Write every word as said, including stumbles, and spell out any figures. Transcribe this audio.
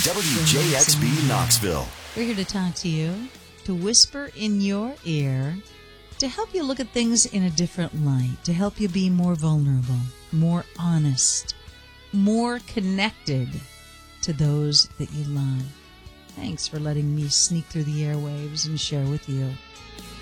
W J X B Knoxville. We're here to talk to you, to whisper in your ear, to help you look at things in a different light, to help you be more vulnerable, more honest, more connected to those that you love. Thanks for letting me sneak through the airwaves and share with you.